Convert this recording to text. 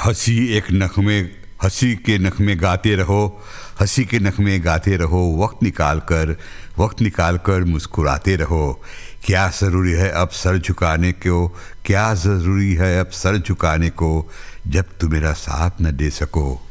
हंसी एक नगमे, हंसी के नगमे गाते रहो, हंसी के नगमे गाते रहो, वक्त निकाल कर मुस्कुराते रहो। क्या ज़रूरी है अब सर झुकाने को, क्या ज़रूरी है अब सर झुकाने को, जब तू मेरा साथ न दे सको।